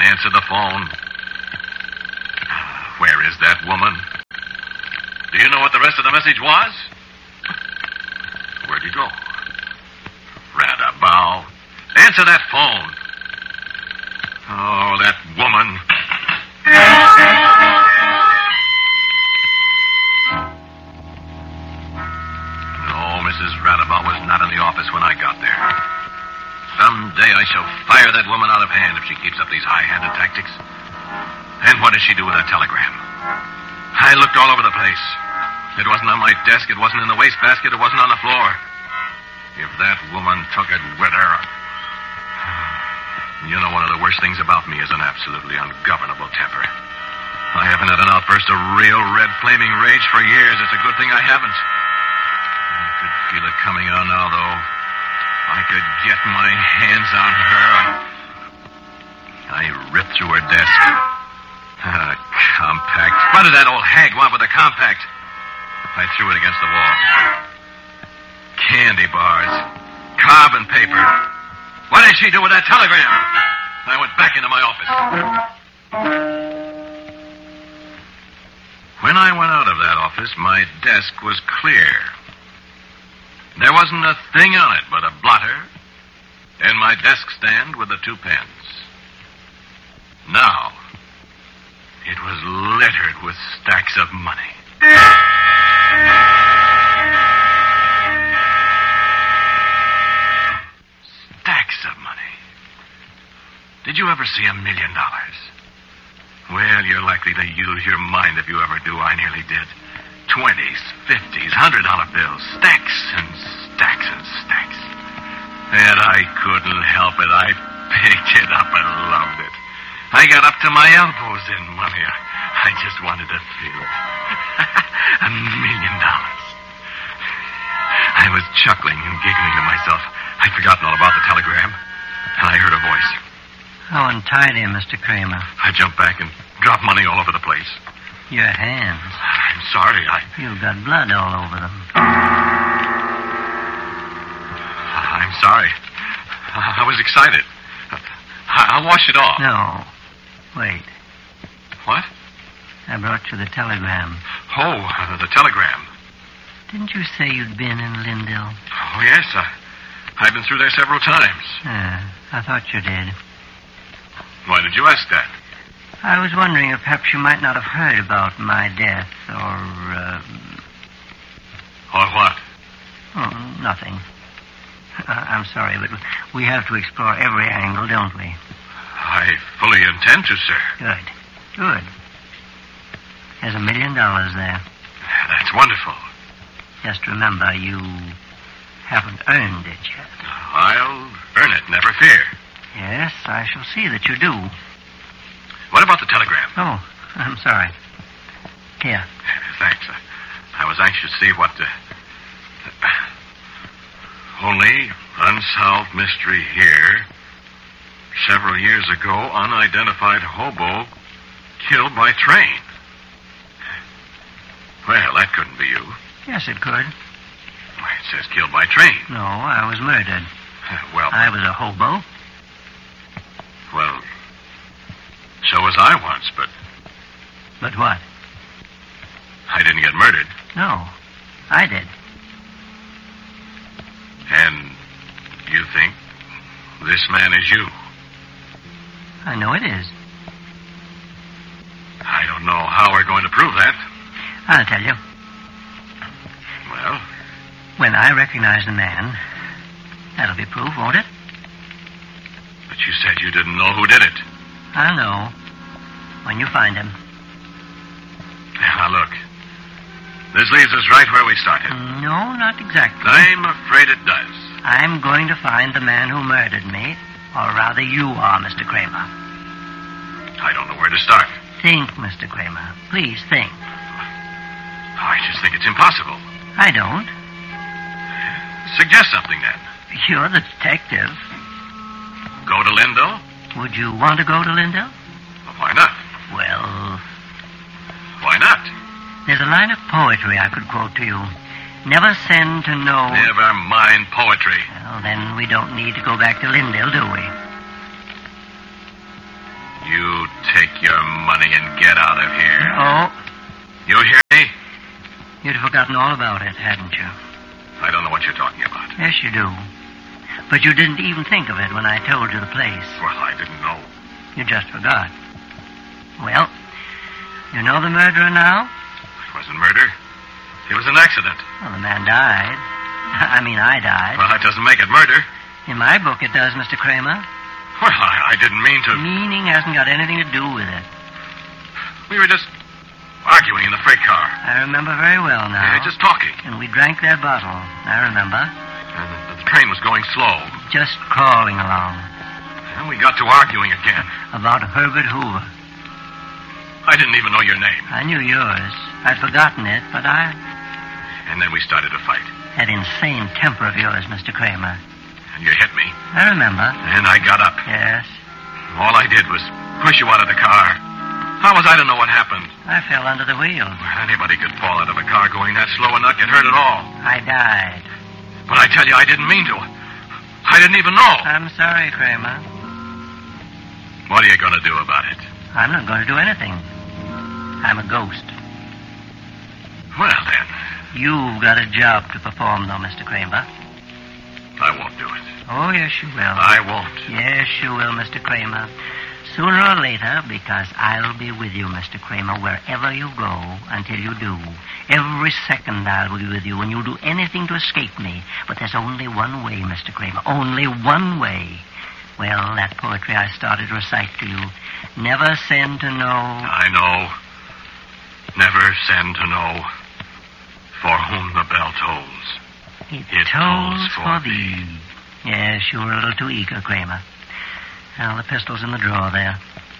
answer the phone. Where is that woman? Do you know what the rest of the message was? Where'd he go? Radabow. Answer that phone. Oh, that woman. No, Mrs. Radabow was not in the office when I got there. Someday I shall fire that woman out of hand if she keeps up these high-handed tactics. And what does she do with that telegram? I looked all over the place. It wasn't on my desk. It wasn't in the wastebasket. It wasn't on the floor. If that woman took it with her... You know, one of the worst things about me is an absolutely ungovernable temper. I haven't had an outburst of real red flaming rage for years. It's a good thing I haven't. I could feel it coming on now, though. I could get my hands on her. I ripped through her desk. Compact. What did that old hag want with a compact? I threw it against the wall. Candy bars. Carbon paper. What did she do with that telegram? I went back into my office. When I went out of that office, my desk was clear. There wasn't a thing on it but a blotter and my desk stand with the 2 pens. Now, it was littered with stacks of money. Stacks of money. Did you ever see $1 million? Well, you're likely to use your mind if you ever do. I nearly did. 20s, 50s, $100 bills. Stacks and stacks and stacks. And I couldn't help it. I picked it up and loved it. I got up to my elbows in money. I just wanted to feel it. $1 million. I was chuckling and giggling to myself. I'd forgotten all about the telegram. And I heard a voice. How untidy, Mr. Kramer. I jumped back and dropped money all over the place. Your hands. I'm sorry, You've got blood all over them. I'm sorry. I was excited. I'll wash it off. No. Wait. What? I brought you the telegram. Oh, the telegram. Didn't you say you'd been in Lindell? Oh, yes. I've been through there several times. I thought you did. Why did you ask that? I was wondering if perhaps you might not have heard about my death, or... Or what? Oh, nothing. I'm sorry, but we have to explore every angle, don't we? I fully intend to, sir. Good. There's $1 million there. That's wonderful. Just remember, you haven't earned it yet. I'll earn it, never fear. Yes, I shall see that you do. What about the telegram? Oh, I'm sorry. Here. Thanks. I was anxious to see what... Only unsolved mystery here. Several years ago, unidentified hobo killed by train. Well, that couldn't be you. Yes, it could. It says killed by train. No, I was murdered. Well... I was a hobo. Well, so was I once, but... But what? I didn't get murdered. No, I did. And you think this man is you? I know it is. I don't know how we're going to prove that. I'll tell you. Well? When I recognize the man, that'll be proof, won't it? But you said you didn't know who did it. I'll know when you find him. Now, look. This leaves us right where we started. No, not exactly. I'm afraid it does. I'm going to find the man who murdered me, or rather you are, Mr. Kramer. I don't know where to start. Think, Mr. Kramer. Please think. I just think it's impossible. I don't. Suggest something, then. You're the detective. Go to Lindell? Would you want to go to Lindell? Well, why not? Well... Why not? There's a line of poetry I could quote to you. Never send to know... Never mind poetry. Well, then we don't need to go back to Lindell, do we? You money and get out of here. Oh, You hear me? you'd forgotten all about it, hadn't you? I don't know what you're talking about. Yes, you do. But you didn't even think of it when I told you the place. Well, I didn't know. You just forgot. Well, you know the murderer now? It wasn't murder. It was an accident. Well, the man died. I died. Well, that doesn't make it murder. In my book, it does, Mr. Kramer. Well, I didn't mean to. Meaning hasn't got anything to do with it. We were just arguing in the freight car. I remember very well now. Just talking. And we drank that bottle. I remember. And the train was going slow. Just crawling along. And we got to arguing again. About Herbert Hoover. I didn't even know your name. I knew yours. I'd forgotten it, but And then we started to fight. That insane temper of yours, Mr. Kramer. And you hit me. I remember. And I got up. Yes. All I did was push you out of the car. How was I to know what happened? I fell under the wheel. Anybody could fall out of a car going that slow and not get hurt at all. I died. But I tell you, I didn't mean to. I didn't even know. I'm sorry, Kramer. What are you going to do about it? I'm not going to do anything. I'm a ghost. Well, then, You've got a job to perform, though, Mr. Kramer. I won't do it. Oh, yes, you will. I won't. Yes, you will, Mr. Kramer. Sooner or later, because I'll be with you, Mr. Kramer, wherever you go until you do. Every second I'll be with you, and you'll do anything to escape me. But there's only one way, Mr. Kramer. Only one way. Well, that poetry I started to recite to you. Never send to know. I know. Never send to know for whom the bell tolls. It tolls for thee. Yes, you were a little too eager, Kramer. Well, the pistol's in the drawer there.